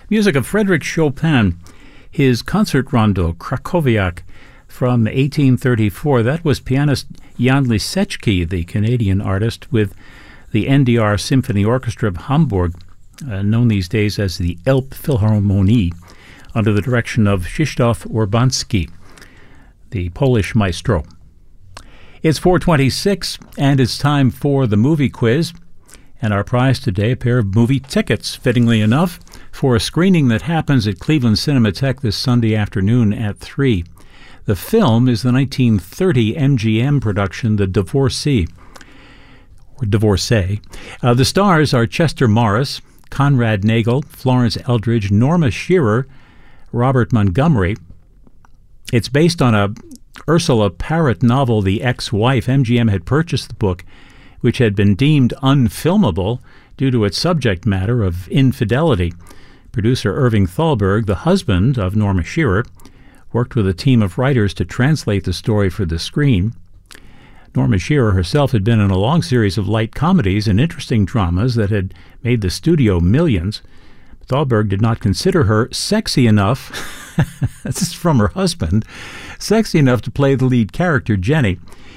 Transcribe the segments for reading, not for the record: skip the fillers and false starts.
Music of Frédéric Chopin, his concert rondo, Krakowiak, from 1834. That was pianist Jan Lisecki, the Canadian artist, with the NDR Symphony Orchestra of Hamburg, known these days as the Elbphilharmonie, under the direction of Krzysztof Urbanski, the Polish maestro. It's 4:26, and it's time for the movie quiz. And our prize today, a pair of movie tickets, fittingly enough, for a screening that happens at Cleveland Cinematheque this Sunday afternoon at 3. The film is the 1930 MGM production, The Divorcee, or Divorcee. The stars are Chester Morris, Conrad Nagel, Florence Eldridge, Norma Shearer, Robert Montgomery. It's based on a Ursula Parrott novel, The Ex-Wife. MGM had purchased the book, which had been deemed unfilmable due to its subject matter of infidelity. Producer Irving Thalberg, the husband of Norma Shearer, worked with a team of writers to translate the story for the screen. Norma Shearer herself had been in a long series of light comedies and interesting dramas that had made the studio millions. Thalberg did not consider her sexy enough, this is from her husband, sexy enough to play the lead character, Jenny.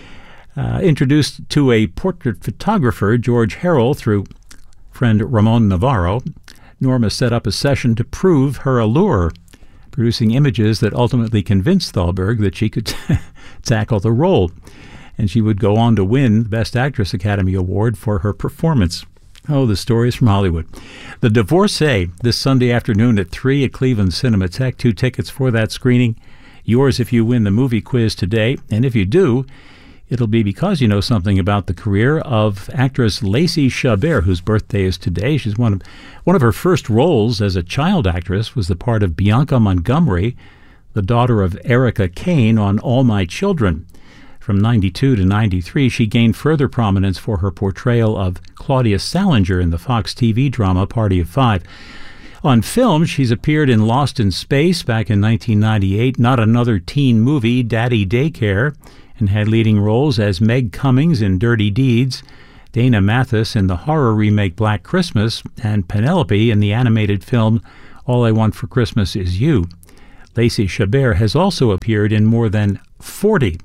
Introduced to a portrait photographer, George Harrell, through friend Ramon Navarro, Norma set up a session to prove her allure, producing images that ultimately convinced Thalberg that she could tackle the role. And she would go on to win the Best Actress Academy Award for her performance. Oh, the stories from Hollywood. The Divorcee, this Sunday afternoon at 3 at Cleveland Cinematheque. 2 tickets for that screening. Yours if you win the movie quiz today. And if you do, it'll be because you know something about the career of actress Lacey Chabert, whose birthday is today. She's one of her first roles as a child actress was the part of Bianca Montgomery, the daughter of Erica Kane on All My Children. From 92 to 93, she gained further prominence for her portrayal of Claudia Salinger in the Fox TV drama Party of Five. On film, she's appeared in Lost in Space back in 1998, Not Another Teen Movie, Daddy Daycare, and had leading roles as Meg Cummings in Dirty Deeds, Dana Mathis in the horror remake Black Christmas, and Penelope in the animated film All I Want for Christmas Is You. Lacey Chabert has also appeared in more than 40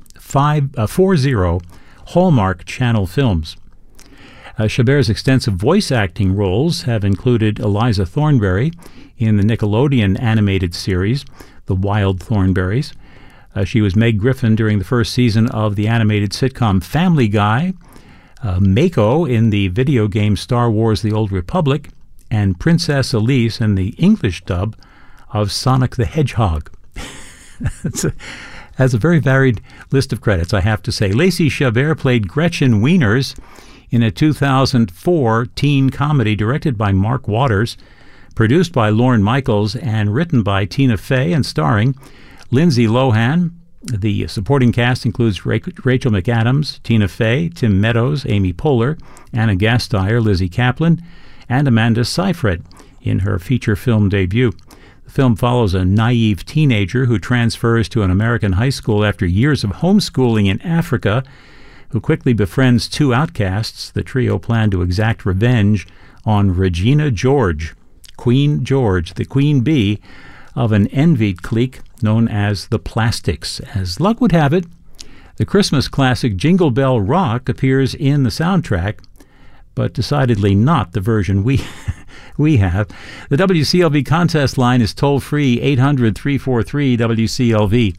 Hallmark Channel films. Chabert's extensive voice acting roles have included Eliza Thornberry in the Nickelodeon animated series, The Wild Thornberrys. She was Meg Griffin during the first season of the animated sitcom Family Guy, Mako in the video game Star Wars The Old Republic, and Princess Elise in the English dub of Sonic the Hedgehog. Has a very varied list of credits, I have to say. Lacey Chabert played Gretchen Wieners in a 2004 teen comedy directed by Mark Waters, produced by Lorne Michaels, and written by Tina Fey and starring Lindsay Lohan. The supporting cast includes Rachel McAdams, Tina Fey, Tim Meadows, Amy Poehler, Anna Gasteyer, Lizzie Kaplan, and Amanda Seyfried in her feature film debut. The film follows a naive teenager who transfers to an American high school after years of homeschooling in Africa, who quickly befriends 2 outcasts. The trio plan to exact revenge on Regina George, Queen George, the queen bee of an envied clique known as the Plastics. As luck would have it, the Christmas classic Jingle Bell Rock appears in the soundtrack, but decidedly not the version we have. The WCLV contest line is toll-free, 800-343-WCLV,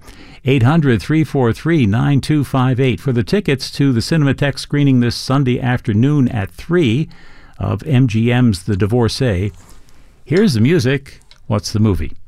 800-343-9258. For the tickets to the Cinematheque screening this Sunday afternoon at 3 of MGM's The Divorcee, here's the music. What's the movie?